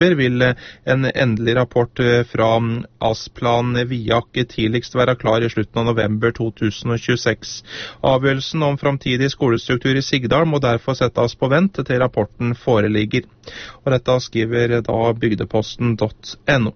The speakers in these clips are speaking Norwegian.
vil en endelig rapport fra AS-plan Viak tidligst være klar i slutten av november 2026. Avgjørelsen om framtidig skolestruktur i Sigdal må derfor settes på vent til rapporten foreligger. Og dette skriver da bygdeposten.no.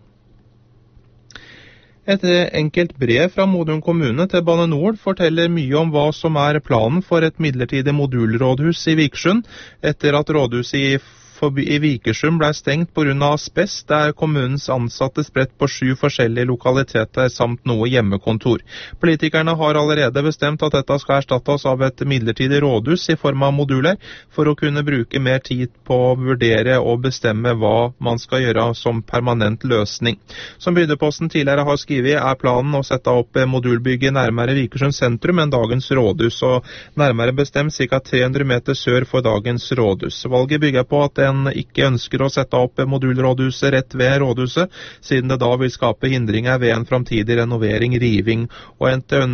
Et enkelt brev fra Modum kommune til Bane NOR forteller mye om hva som er planen for et midlertidig modulrådhus i Vikersund, etter at rådhuset i Vikersund ble stengt på grunn av asbest, der kommunens ansatte spredt på 7 forskjellige lokaliteter samt noe hjemmekontor. Politikerne har allerede bestemt at dette skal erstattes av et midlertidig rådhus i form av moduler, for å kunne bruke mer tid på å vurdere og bestemme hva man skal gjøre som permanent løsning. Som Bygdeposten tidligere har skrevet, er planen å sette opp modulbygget nærmere Vikersund sentrum enn dagens rådhus, og nærmere bestemt ca. 300 meter sør for dagens rådhus. Valget bygger på at en ikke ønsker å sette opp modulrådhuset rett ved rådhuset, siden det da vil skape hindringer ved en framtidig renovering, riving, og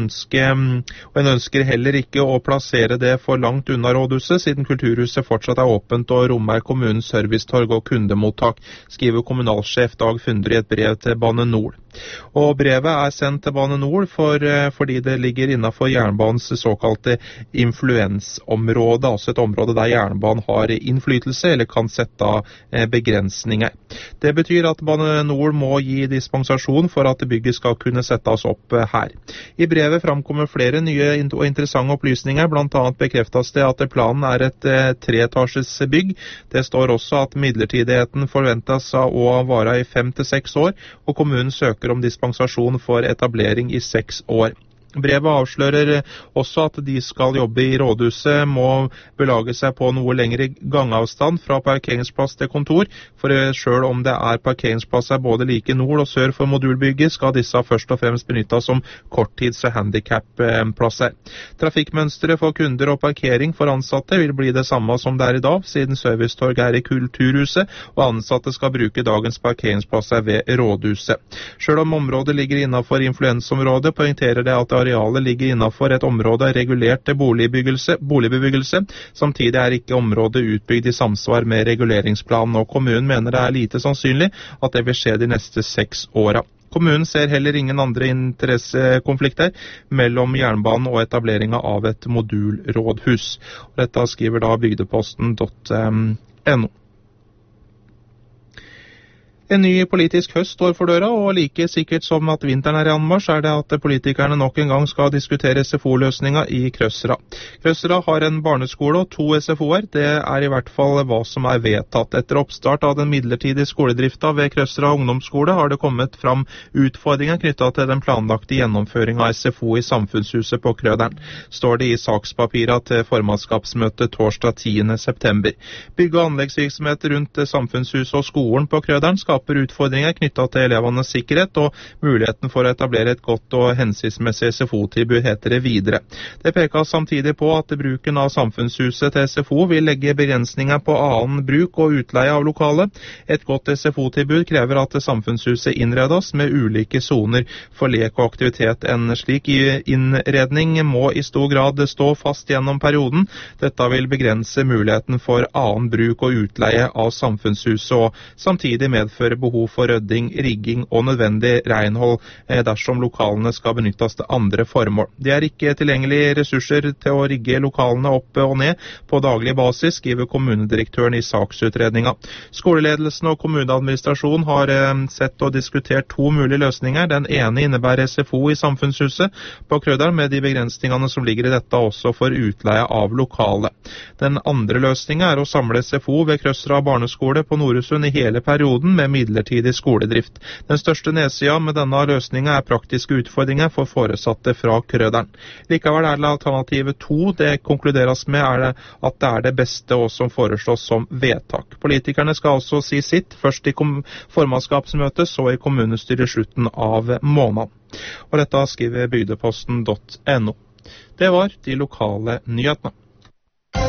en ønsker heller ikke å plassere det for langt unna rådhuset, siden kulturhuset fortsatt er åpent og rommer kommunens servicetorg og kundemottak, skriver kommunalsjef Dag Fundre i et brev til Bane NOR. Og brevet er sendt til Bane NOR fordi det ligger innenfor jernbanens såkalte influensområde, altså et område der jernbanen har innflytelse eller kan sette begrensninger. Det betyr at Bane NOR må gi dispensasjon for at bygget skal kunne settes opp her. I brevet framkommer flere nye og interessante opplysninger, blant annet bekreftes det at planen er et 3-etasjes bygg. Det står også at midlertidigheten forventes å vare i 5 til 6 år, og kommunen søker om dispensasjon for etablering i 6 år. Brevet avslører også at de skal jobbe i rådhuset må belage seg på noe lengre gangavstand fra parkeringsplass til kontor, for selv om det er parkeringsplasser både like nord og sør for modulbygget, skal disse først og fremst benyttes som korttids- og handicap-plasser. Trafikkmønsteret for kunder og parkering for ansatte vil bli det samme som det er i dag, siden servicetorg er i kulturhuset, og ansatte skal bruke dagens parkeringsplasser ved rådhuset. Selv om området ligger innenfor influensområdet, poengterer det at arealet ligger innenfor et område regulert til boligbebyggelse. Samtidig er ikke området utbygd i samsvar med reguleringsplanen, og kommunen mener det er lite sannsynlig at det vil skje de neste 6 åra. Kommunen ser heller ingen andre interessekonflikter mellom jernbanen og etableringen av et modulrådhus. Dette skriver da bygdeposten.no. En ny politisk høst står for døra, og like sikkert som at vinteren er i anmarsj, er det at politikerne nok en gang skal diskutere SFO-løsninga i Krøsra. Krøsra har en barneskole og 2 SFO-er. Det er i hvert fall hva som er vedtatt. Etter oppstart av den midlertidige skoledrifta ved Krøsra ungdomsskole har det kommet fram utfordringer knyttet til den planlagte gjennomføringen av SFO i Samfunnshuset på Krøderen, står det i sakspapira til formannskapsmøtet torsdag 10. september. Bygge- og anleggsvirksomhet rundt Samfunnshuset og skolen på Krøderen skaper utfordringer knyttet til elevenes sikkerhet og muligheten for å etablere et godt og hensiktsmessig SFO-tilbud, heter det videre. Det pekes samtidig på at bruken av Samfunnshuset til SFO vil legge begrensninger på annen bruk og utleie av lokalet. Et godt SFO-tilbud krever at Samfunnshuset innredes med ulike soner for lek og aktivitet. En slik innredning må i stor grad stå fast gjennom perioden. Dette vil begrense muligheten for annen bruk og utleie av Samfunnshuset, og samtidig medføre behov for rødding, rigging og nødvendig renhold dersom lokalene skal benyttes til andre formål. Det er ikke tilgjengelige ressurser til å rigge lokalene opp og ned på daglig basis, skriver kommunedirektøren i saksutredninga. Skoleledelsen og kommuneadministrasjonen har sett og diskutert 2 mulige løsninger. Den ene innebærer SFO i Samfunnshuset på Krøderen, med de begrensningene som ligger i dette også for utleie av lokale. Den andre løsningen er å samle SFO ved Krøsra barneskole på Noresund i hele perioden med midlertidig skoledrift. Den største nedsida med denne løsningen er praktiske utfordringer for foresatte fra Krøderen. Likevel er det alternativet 2 det konkluderes med at det er det beste og som foreslås som vedtak. Politikerne skal altså si sitt, først i formannskapsmøtet, så i kommunestyret i slutten av måneden. Og dette skriver bygdeposten.no. Det var de lokale nyhetene.